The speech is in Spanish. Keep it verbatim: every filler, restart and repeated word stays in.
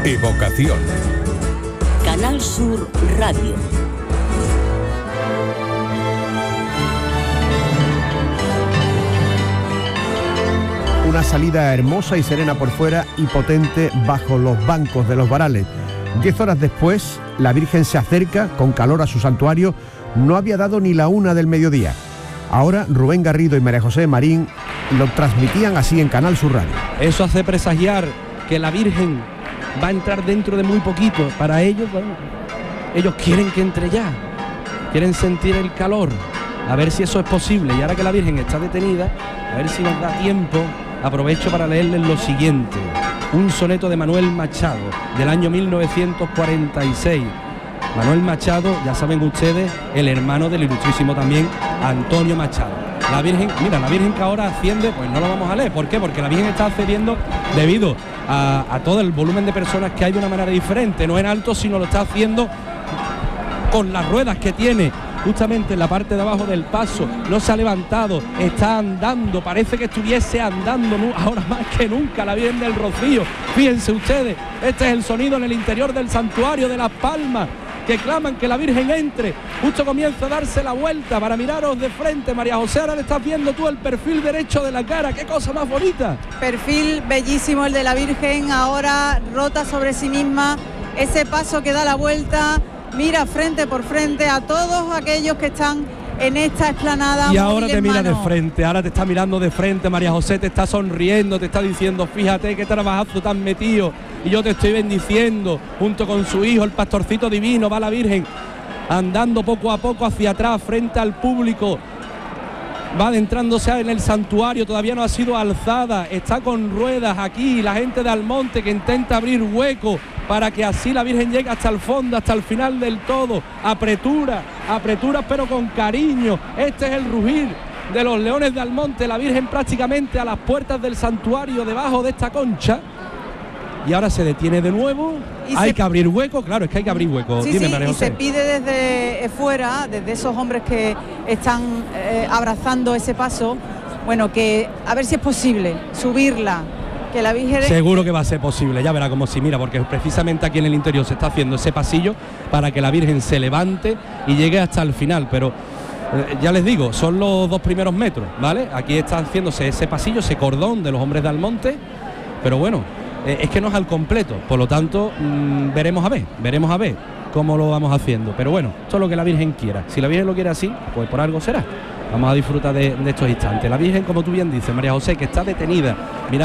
Evocación. Canal Sur Radio. Una salida hermosa y serena por fuera y potente bajo los bancos de los varales. Diez horas después, la Virgen se acerca con calor a su santuario. No había dado ni la una del mediodía. Ahora Rubén Garrido y María José Marín lo transmitían así en Canal Sur Radio. Eso hace presagiar que la Virgen va a entrar dentro de muy poquito. Para ellos, bueno, ellos quieren que entre ya, quieren sentir el calor, a ver si eso es posible. Y ahora que la Virgen está detenida, a ver si nos da tiempo. Aprovecho para leerles lo siguiente, un soneto de Manuel Machado del año mil novecientos cuarenta y seis. Manuel Machado, ya saben ustedes, el hermano del ilustrísimo también Antonio Machado. La Virgen, mira, la Virgen que ahora asciende, pues no lo vamos a leer. ¿Por qué? Porque la Virgen está ascendiendo debido a, a todo el volumen de personas que hay de una manera diferente, no en alto, sino lo está haciendo con las ruedas que tiene justamente en la parte de abajo del paso. No se ha levantado, está andando, parece que estuviese andando ahora más que nunca la Virgen del Rocío. Fíjense ustedes, este es el sonido en el interior del santuario de Las Palmas, que claman que la Virgen entre. Justo comienza a darse la vuelta para miraros de frente. María José, ahora le estás viendo tú el perfil derecho de la cara, qué cosa más bonita. Perfil bellísimo el de la Virgen, ahora rota sobre sí misma, ese paso que da la vuelta, mira frente por frente a todos aquellos que están en esta explanada. Y ahora te mira de frente, ahora te está mirando de frente, María José, te está sonriendo, te está diciendo, fíjate qué trabajazo tan metido, y yo te estoy bendiciendo. Junto con su hijo, el pastorcito divino, va la Virgen andando poco a poco hacia atrás, frente al público. Va adentrándose en el santuario, todavía no ha sido alzada, está con ruedas aquí, la gente de Almonte que intenta abrir hueco para que así la Virgen llegue hasta el fondo, hasta el final del todo. Apretura, apretura pero con cariño. Este es el rugir de los leones de Almonte, la Virgen prácticamente a las puertas del santuario, debajo de esta concha. Y ahora se detiene de nuevo, hay que abrir hueco, claro, es que hay que abrir hueco. Sí, Dime, sí, María y José. se pide desde fuera, desde esos hombres que están eh, abrazando ese paso, bueno, que a ver si es posible subirla, que la Virgen... Seguro que va a ser posible, ya verá como si mira, porque precisamente aquí en el interior se está haciendo ese pasillo para que la Virgen se levante y llegue hasta el final, pero eh, ya les digo, son los dos primeros metros, ¿vale? Aquí está haciéndose ese pasillo, ese cordón de los hombres de Almonte, pero bueno, eh, es que no es al completo, por lo tanto, mmm, veremos a ver, veremos a ver cómo lo vamos haciendo, pero bueno, esto es lo que la Virgen quiera. Si la Virgen lo quiere así, pues por algo será. Vamos a disfrutar de, de estos instantes. La Virgen, como tú bien dices, María José, que está detenida, mira